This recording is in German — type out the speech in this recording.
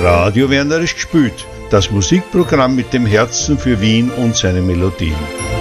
Radio Wernerisch gespielt, das Musikprogramm mit dem Herzen für Wien und seine Melodien.